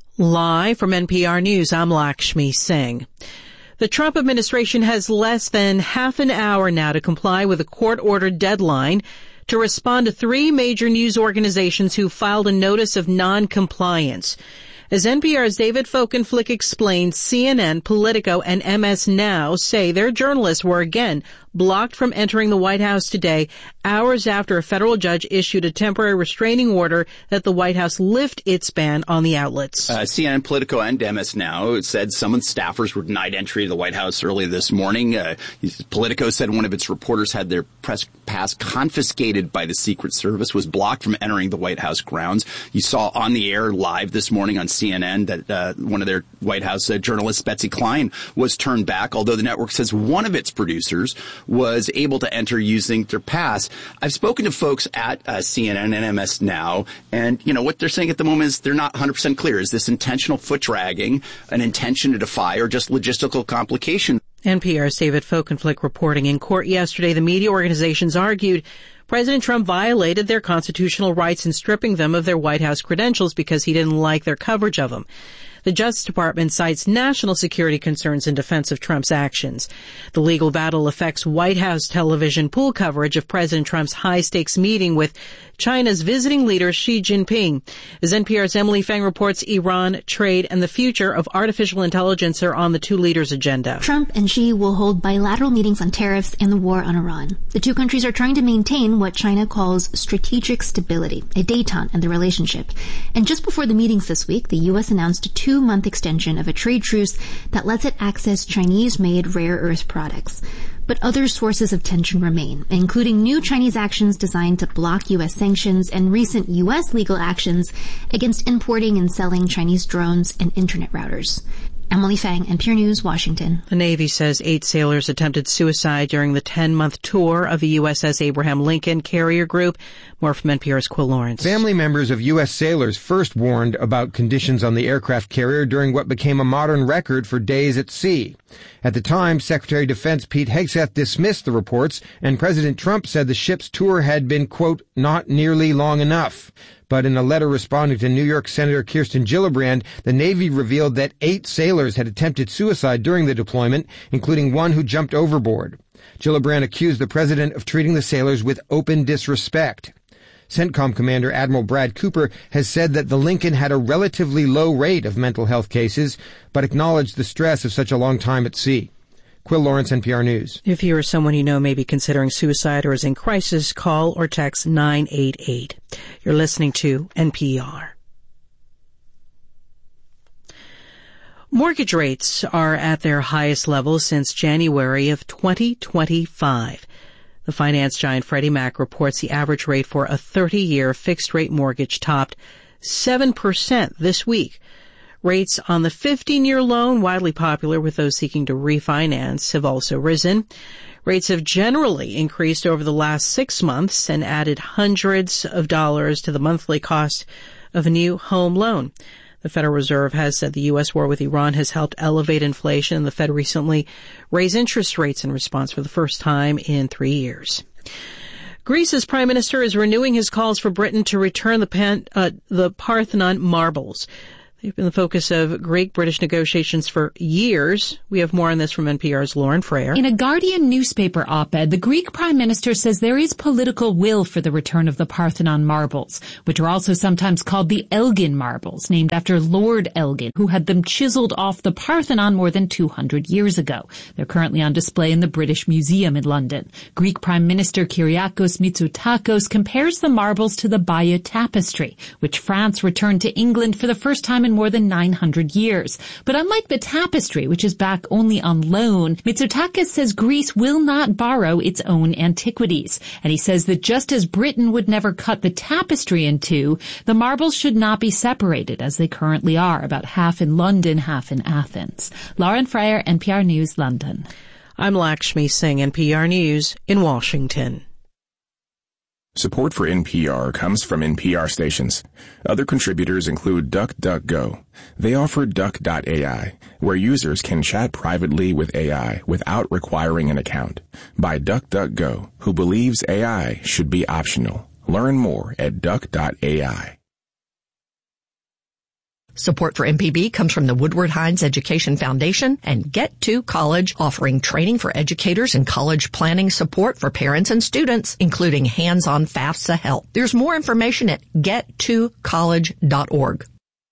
Live from NPR News, I'm Lakshmi Singh. The Trump administration has less than half an hour now to comply with a court-ordered deadline to respond to three major news organizations who filed a notice of non-compliance. As NPR's David Folkenflik explained, CNN, Politico, and MS Now say their journalists were again blocked from entering the White House today, hours after a federal judge issued a temporary restraining order that the White House lift its ban on the outlets. CNN, Politico, and MS Now said some of the staffers were denied entry to the White House early this morning. Politico said one of its reporters had their press pass confiscated by the Secret Service, was blocked from entering the White House grounds. You saw on the air live this morning on CNN that one of their White House journalists, Betsy Klein, was turned back, although the network says one of its producers was able to enter using their pass. I've spoken to folks at CNN and MS Now, and, you know, what they're saying at the moment is they're not 100% clear. Is this intentional foot dragging, an intention to defy, or just logistical complication? NPR's David Folkenflik reporting. In court yesterday, the media organizations argued President Trump violated their constitutional rights in stripping them of their White House credentials because he didn't like their coverage of them. The Justice Department cites national security concerns in defense of Trump's actions. The legal battle affects White House television pool coverage of President Trump's high-stakes meeting with China's visiting leader Xi Jinping. As NPR's Emily Feng reports, Iran, trade, and the future of artificial intelligence are on the two leaders' agenda. Trump and Xi will hold bilateral meetings on tariffs and the war on Iran. The two countries are trying to maintain what China calls strategic stability, a détente in the relationship. And just before the meetings this week, the U.S. announced a 2-month extension of a trade truce that lets it access Chinese-made rare earth products. But other sources of tension remain, including new Chinese actions designed to block U.S. sanctions and recent U.S. legal actions against importing and selling Chinese drones and internet routers. Emily Feng, NPR News, Washington. The Navy says 8 sailors attempted suicide during the 10-month tour of the USS Abraham Lincoln carrier group. More from NPR's Quill Lawrence. Family members of U.S. sailors first warned about conditions on the aircraft carrier during what became a modern record for days at sea. At the time, Secretary of Defense Pete Hegseth dismissed the reports, and President Trump said the ship's tour had been, quote, not nearly long enough. But in a letter responding to New York Senator Kirsten Gillibrand, the Navy revealed that 8 sailors had attempted suicide during the deployment, including one who jumped overboard. Gillibrand accused the president of treating the sailors with open disrespect. CENTCOM Commander Admiral Brad Cooper has said that the Lincoln had a relatively low rate of mental health cases, but acknowledged the stress of such a long time at sea. Quill Lawrence, NPR News. If you or someone you know may be considering suicide or is in crisis, call or text 988. You're listening to NPR. Mortgage rates are at their highest level since January of 2025. The finance giant Freddie Mac reports the average rate for a 30-year fixed-rate mortgage topped 7% this week. Rates on the 15-year loan, widely popular with those seeking to refinance, have also risen. Rates have generally increased over the last 6 months and added hundreds of dollars to the monthly cost of a new home loan. The Federal Reserve has said the U.S. war with Iran has helped elevate inflation, and the Fed recently raised interest rates in response for the first time in 3 years. Greece's prime minister is renewing his calls for Britain to return the Parthenon marbles. They've been the focus of Greek-British negotiations for years. We have more on this from NPR's Lauren Frayer. In a Guardian newspaper op-ed, the Greek prime minister says there is political will for the return of the Parthenon marbles, which are also sometimes called the Elgin marbles, named after Lord Elgin, who had them chiseled off the Parthenon more than 200 years ago. They're currently on display in the British Museum in London. Greek Prime Minister Kyriakos Mitsotakis compares the marbles to the Bayeux Tapestry, which France returned to England for the first time in more than 900 years. But unlike the tapestry, which is back only on loan, Mitsotakis says Greece will not borrow its own antiquities. And he says that just as Britain would never cut the tapestry in two, the marbles should not be separated as they currently are, about half in London, half in Athens. Lauren Frayer, NPR News, London. I'm Lakshmi Singh, NPR News in Washington. Support for NPR comes from NPR stations. Other contributors include DuckDuckGo. They offer Duck.ai, where users can chat privately with AI without requiring an account. By DuckDuckGo, who believes AI should be optional. Learn more at Duck.ai. Support for MPB comes from the Woodward Hines Education Foundation and Get to College, offering training for educators and college planning support for parents and students, including hands-on FAFSA help. There's more information at gettocollege.org.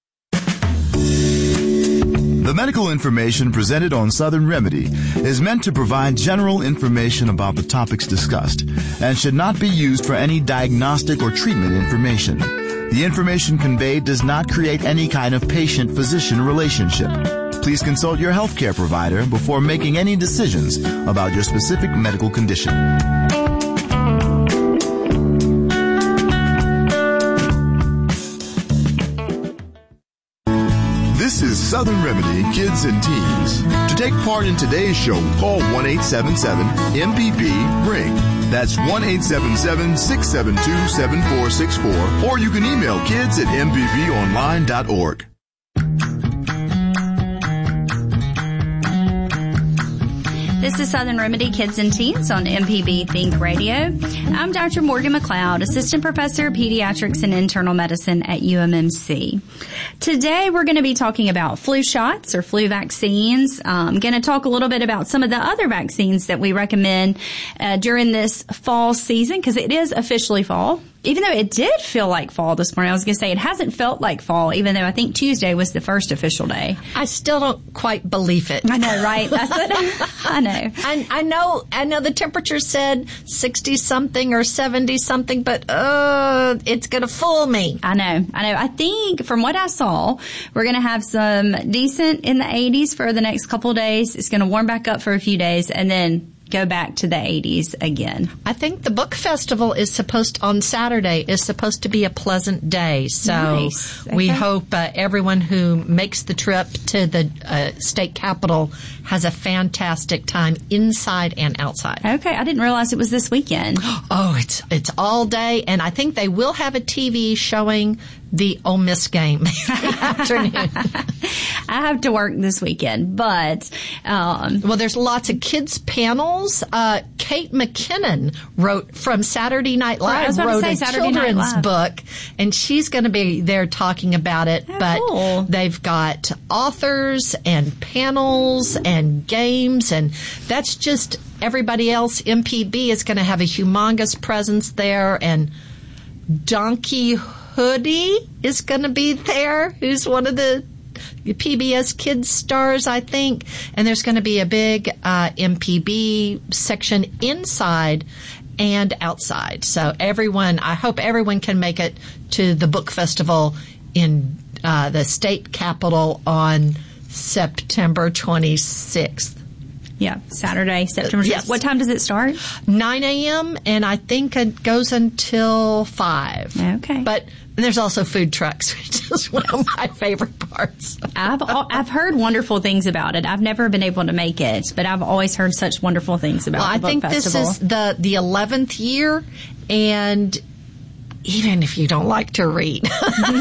The medical information presented on Southern Remedy is meant to provide general information about the topics discussed and should not be used for any diagnostic or treatment information. The information conveyed does not create any kind of patient-physician relationship. Please consult your healthcare provider before making any decisions about your specific medical condition. This is Southern Remedy Kids and Teens. To take part in today's show, call 1-877-MPB-RING. That's 1-877-672-7464. Or you can email kids@mpbonline.org. This is Southern Remedy Kids and Teens on MPB Think Radio. I'm Dr. Morgan McLeod, Assistant Professor of Pediatrics and Internal Medicine at UMMC. Today we're going to be talking about flu shots or flu vaccines. I'm going to talk a little bit about some of the other vaccines that we recommend during this fall season, because it is officially fall. Even though it did feel like fall this morning, I was going to say it hasn't felt like fall, even though I think Tuesday was the first official day. I still don't quite believe it. I know, right? I know. I know the temperature said 60-something or 70-something, but it's going to fool me. I know. I think from what I saw, we're going to have some decent in the 80s for the next couple of days. It's going to warm back up for a few days, and then go back to the 80s again. I think the book festival on Saturday is supposed to be a pleasant day. So nice. Okay. We hope everyone who makes the trip to the state capitol has a fantastic time inside and outside. Okay, I didn't realize it was this weekend. Oh, it's all day, and I think they will have a TV showing the Ole Miss game afternoon. I have to work this weekend, but well, there's lots of kids panels. Kate McKinnon wrote from Saturday Night Live, wrote a children's book, and she's going to be there talking about it. But cool. They've got authors and panels and games, and that's just everybody else. MPB is going to have a humongous presence there, and Donkey Hoodie is going to be there, who's one of the PBS Kids stars, I think. And there's going to be a big MPB section inside and outside. So I hope everyone can make it to the book festival in the state capitol on September 26th. Yeah, Saturday, September 6th. Yes. What time does it start? 9 a.m., and I think it goes until 5. Okay. But there's also food trucks, which is one of my favorite parts. I've heard wonderful things about it. I've never been able to make it, but I've always heard such wonderful things about the book festival. This is the 11th year, and even if you don't like to read,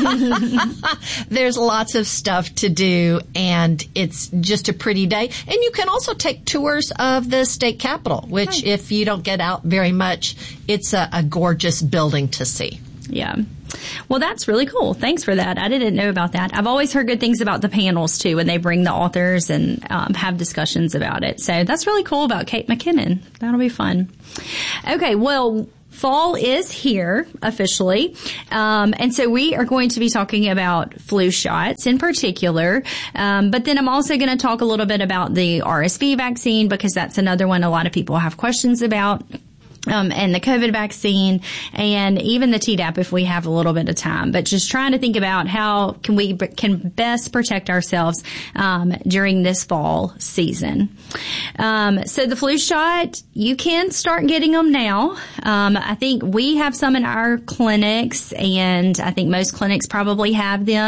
there's lots of stuff to do, and it's just a pretty day. And you can also take tours of the state capitol, which if you don't get out very much, it's a gorgeous building to see. Yeah. Well, that's really cool. Thanks for that. I didn't know about that. I've always heard good things about the panels, too, when they bring the authors and have discussions about it. So that's really cool about Kate McKinnon. That'll be fun. Okay, well, fall is here officially. And so we are going to be talking about flu shots in particular. But then I'm also going to talk a little bit about the RSV vaccine, because that's another one a lot of people have questions about. And the COVID vaccine, and even the Tdap if we have a little bit of time. But just trying to think about how can best protect ourselves during this fall season. So the flu shot, you can start getting them now. I think we have some in our clinics, and I think most clinics probably have them.